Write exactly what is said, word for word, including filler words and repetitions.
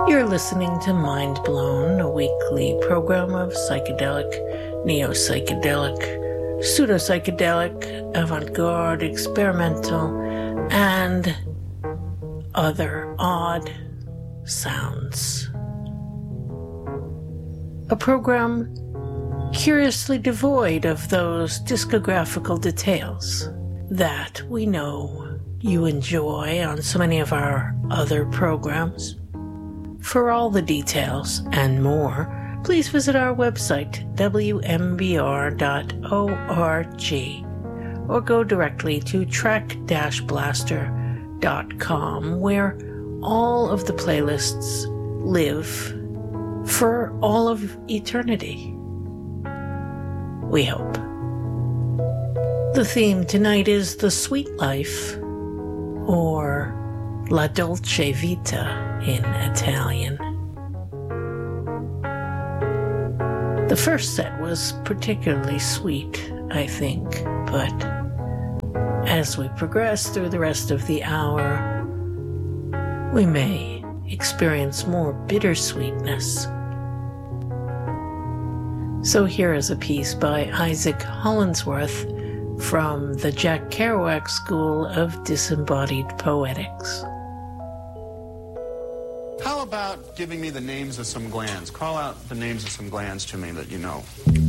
You're listening to Mind Blown, a weekly program of psychedelic, neo-psychedelic, pseudo-psychedelic, avant-garde, experimental, and other odd sounds. A program curiously devoid of those discographical details that we know you enjoy on so many of our other programs. For all the details and more, please visit our website, w m b r dot org, or go directly to track dash blaster dot com, where all of the playlists live for all of eternity. We hope. The theme tonight is The Sweet Life, or La Dolce Vita in Italian. The first set was particularly sweet, I think, but as we progress through the rest of the hour, we may experience more bittersweetness. So here is a piece by Isaac Hollingsworth from the Jack Kerouac School of Disembodied Poetics. How about giving me the names of some glands? Call out the names of some glands to me that you know.